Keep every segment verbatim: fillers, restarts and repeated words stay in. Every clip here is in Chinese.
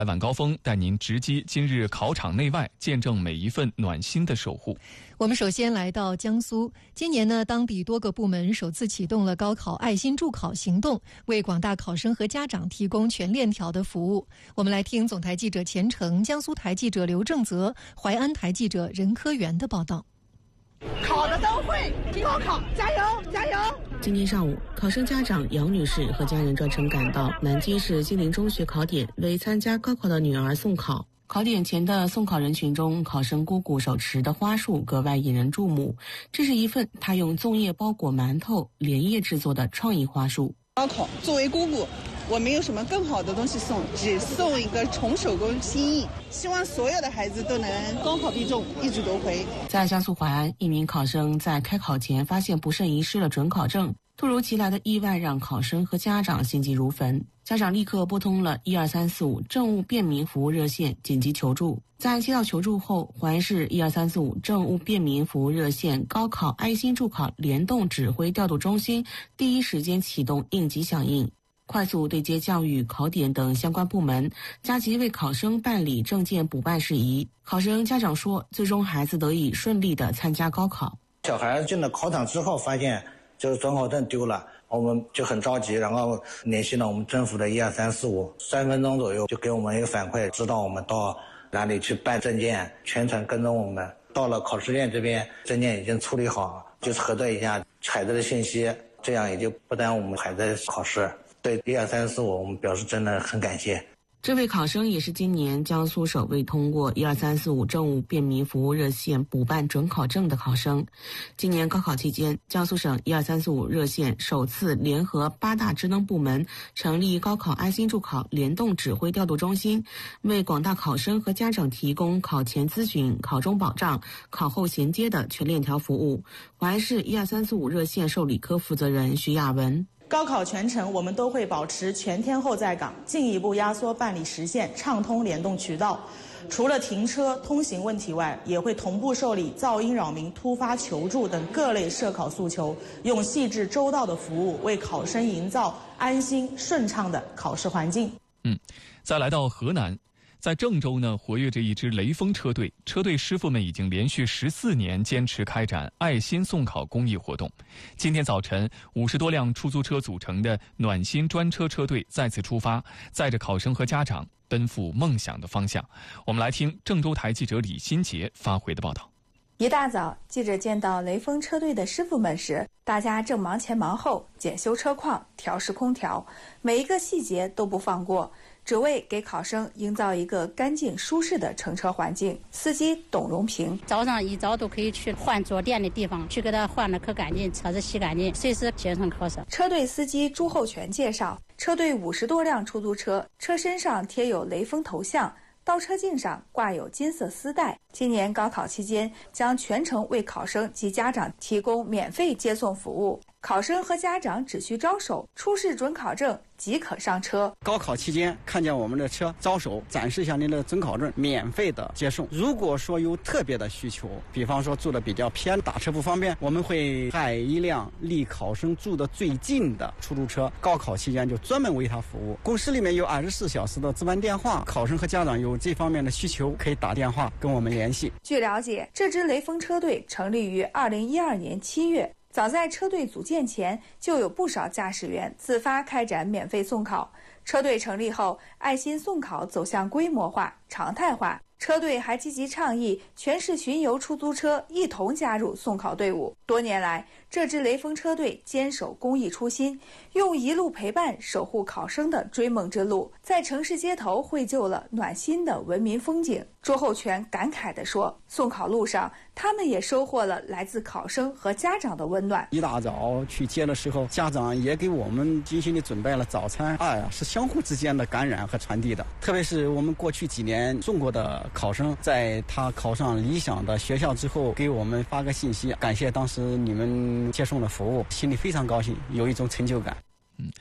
晚高峰带您直击今日考场内外，见证每一份暖心的守护。 我们首先来到江苏，今年呢，当地多个部门首次启动了高考爱心助考行动，为广大考生和家长提供全链条的服务。我们来听总台记者钱成、江苏台记者刘正泽、淮安台记者任科元的报道。 考的都会，高考加油加油！ 今天上午，考生家长杨女士和家人专程赶到南京市金陵中学考点，为参加高考的女儿送考。考点前的送考人群中，考生姑姑手持的花束格外引人注目。这是一份她用粽叶包裹馒头连夜制作的创意花束。 高考作为姑姑，我没有什么更好的东西送，只送一个纯手工心意，希望所有的孩子都能高考必中，一举夺回。 在江苏淮安，一名考生在开考前发现不慎遗失了准考证，突如其来的意外让考生和家长心急如焚。家长立刻拨通了一二三四五政务便民服务热线紧急求助。在接到求助后，淮安市一二三四五政务便民服务热线高考爱心助考联动指挥调度中心第一时间启动应急响应，快速对接教育、考点等相关部门，加急为考生办理证件补办事宜。考生家长说，最终孩子得以顺利地参加高考。 小孩进了考场之后，发现就是准考证丢了，我们就很着急，然后联系了我们政府的一二三四五，三分钟左右就给我们一个反馈，知道我们到哪里去办证件，全程跟着我们。到了考试院这边，证件已经处理好，就是核对一下孩子的信息，这样也就不耽误我们孩子的考试。对一二三四五，我们表示真的很感谢。 这位考生也是今年江苏首位通过一二三四五政务便民服务热线补办准考证的考生。今年高考期间，江苏省一二三四五热线首次联合八大职能部门成立高考爱心助考联动指挥调度中心，为广大考生和家长提供考前咨询、考中保障、考后衔接的全链条服务。淮安市一二三四五热线受理科负责人徐亚文。 高考全程，我们都会保持全天候在岗，进一步压缩办理时限，畅通联动渠道。除了停车、通行问题外，也会同步受理噪音扰民、突发求助等各类涉考诉求，用细致周到的服务为考生营造安心顺畅的考试环境。 嗯，再来到河南。在郑州呢，活跃着一支雷锋车队，车队师傅们已经连续十四年坚持开展爱心送考公益活动。今天早晨，五十多辆出租车组成的暖心专车车队再次出发，载着考生和家长奔赴梦想的方向。我们来听郑州台记者李新杰发回的报道。 一大早，记者见到雷锋车队的师傅们时，大家正忙前忙后检修车况、调试空调，每一个细节都不放过，只为给考生营造一个干净舒适的乘车环境。司机董荣平： 早上一早都可以去换坐垫的地方，去给他换的可干净，车子洗干净，随时接上考试。 车队司机朱厚全介绍，车队五十多辆出租车，车身上贴有雷锋头像，倒车镜上挂有金色丝带。今年高考期间，将全程为考生及家长提供免费接送服务。考生和家长只需招手，出示准考证即可上车。 高考期间看见我们的车，招手展示一下您的准考证，免费的接送。如果说有特别的需求，比方说住的比较偏，打车不方便，我们会派一辆离考生住的最近的出租车，高考期间就专门为他服务。公司里面有二十四小时的值班电话，考生和家长有这方面的需求，可以打电话跟我们联系。 据了解，这支雷锋车队成立于二零一二年七月。早在车队组建前，就有不少驾驶员自发开展免费送考。车队成立后，爱心送考走向规模化、常态化。车队还积极倡议全市巡游出租车一同加入送考队伍。多年来，这支雷锋车队坚守公益初心，用一路陪伴守护考生的追梦之路，在城市街头绘就了暖心的文明风景。朱厚全感慨地说，送考路上他们也收获了来自考生和家长的温暖。 一大早去接的时候，家长也给我们精心地准备了早餐。哎呀，是相互之间的感染和传递的。特别是我们过去几年送过的考生，在他考上理想的学校之后，给我们发个信息，感谢当时你们接送的服务，心里非常高兴，有一种成就感。 嗯。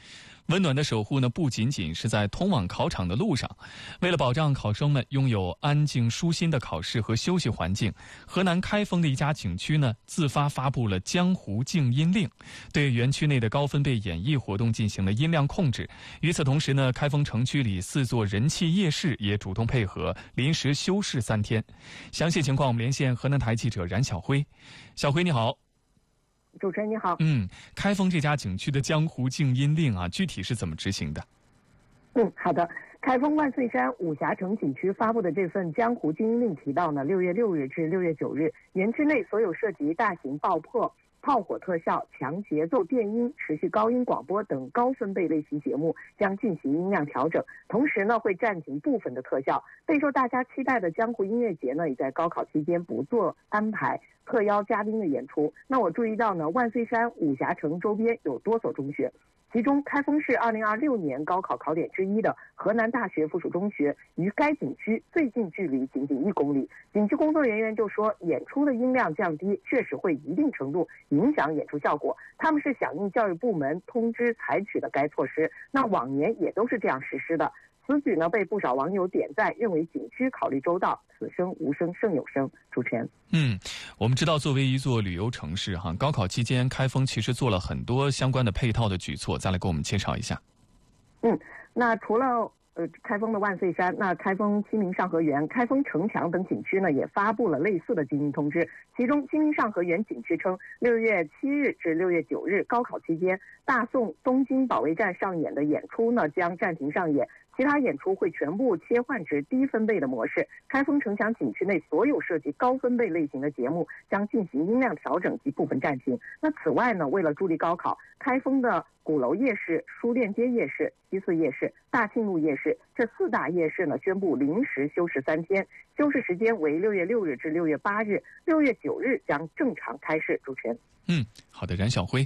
温暖的守护呢，不仅仅是在通往考场的路上。为了保障考生们拥有安静舒心的考试和休息环境，河南开封的一家景区呢，自发发布了江湖静音令，对园区内的高分贝演艺活动进行了音量控制。与此同时呢，开封城区里四座人气夜市也主动配合，临时休市三天。详细情况我们连线河南台记者冉晓辉。小辉你好。 主持人你好。 嗯，开封这家景区的江湖静音令啊，具体是怎么执行的？ 嗯，好的。开封万岁山武侠城景区发布的这份江湖静音令提到呢，六月六日至六月九日，园区内所有涉及大型爆破、炮火特效、强节奏电音、持续高音广播等高分贝类型节目将进行音量调整，同时呢会暂停部分的特效。备受大家期待的江湖音乐节呢，也在高考期间不做安排特邀嘉宾的演出。那我注意到呢，万岁山武侠城周边有多所中学，其中开封市二零二六年高考考点之一的河南大学附属中学与该景区最近距离仅仅一公里。景区工作人员就说，演出的音量降低确实会一定程度影响演出效果，他们是响应教育部门通知采取的该措施，那往年也都是这样实施的。此举呢被不少网友点赞，认为景区考虑周到，此生无声胜有声。主持人， 嗯，我们知道作为一座旅游城市哈，高考期间开封其实做了很多相关的配套的举措，再来给我们介绍一下。 嗯，那除了呃开封的万岁山，那开封清明上河园、开封城墙等景区呢也发布了类似的静音通知。其中清明上河园景区称，六月七日至六月九日高考期间，大宋东京保卫战上演的演出呢将暂停上演，其他演出会全部切换至低分贝的模式。开封城墙景区内所有涉及高分贝类型的节目将进行音量调整及部分暂停。那此外呢，为了助力高考，开封的鼓楼夜市、书店街夜市、西四夜市、大庆路夜市这四大夜市呢宣布临时休市三天，休市时间为六月六日至六月八日，六月九日将正常开市。主持人， 嗯，好的，冉晓辉。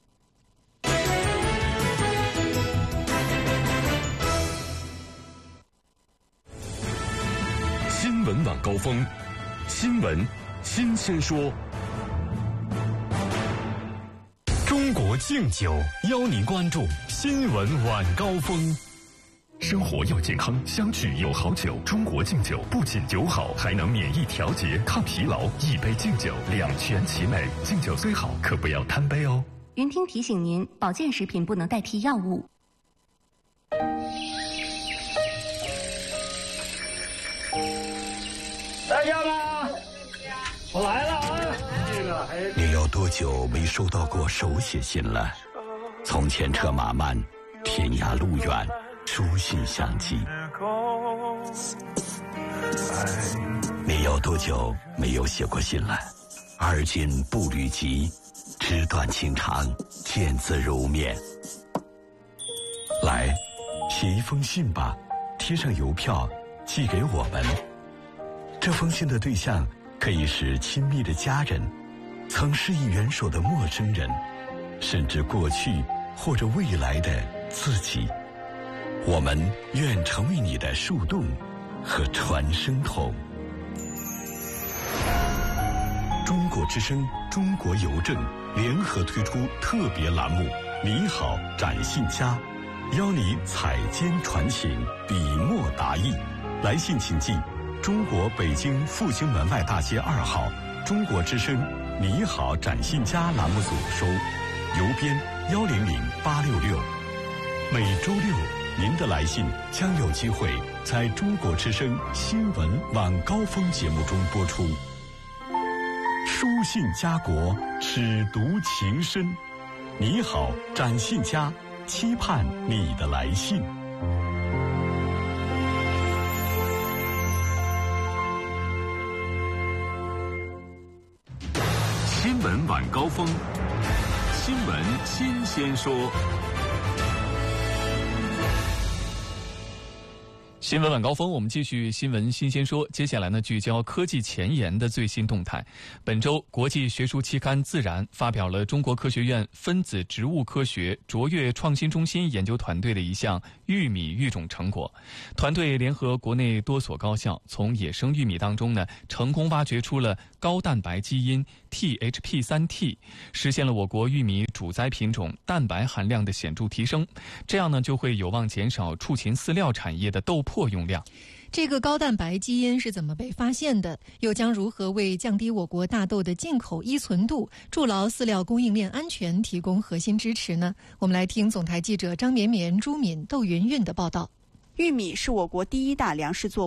新闻晚高峰，新闻新鲜说。中国敬酒邀您关注新闻晚高峰。生活要健康，相聚有好酒。中国敬酒不仅酒好，还能免疫调节、抗疲劳。一杯敬酒，两全其美。敬酒虽好，可不要贪杯哦。 云听提醒您，保健食品不能代替药物。 在家吗？我来了啊！ 你有多久没收到过手写信了？从前车马慢，天涯路远，书信相寄。你有多久没有写过信了？而今步履急，纸短情长，见字如面。来，写一封信吧，贴上邮票，寄给我们。这封信的对象可以是亲密的家人，曾施以援手的陌生人，甚至过去或者未来的自己。我们愿成为你的树洞和传声筒。中国之声、中国邮政联合推出特别栏目“你好，展信佳”，邀你采笺传情，笔墨达意。来信请寄中国北京复兴门外大街二号中国之声“你好，展信佳”栏目组收，邮编幺零零八六六。每周六，您的来信将有机会在中国之声新闻晚高峰节目中播出。书信家国，尺读情深。你好，展信佳，期盼你的来信。 新闻晚高峰，新闻新鲜说。 新闻晚高峰，我们继续新闻新鲜说。接下来呢，聚焦科技前沿的最新动态。本周，国际学术期刊《自然》发表了中国科学院分子植物科学卓越创新中心研究团队的一项玉米育种成果。团队联合国内多所高校，从野生玉米当中呢，成功挖掘出了高蛋白基因、 T H P 三 T， 实现了我国玉米主栽品种蛋白含量的显著提升，这样呢就会有望减少畜禽饲料产业的豆粕用量。 这个高蛋白基因是怎么被发现的？又将如何为降低我国大豆的进口依存度、筑牢饲料供应链安全提供核心支持呢？我们来听总台记者张绵绵、朱敏、窦云云的报道。 玉米是我国第一大粮食作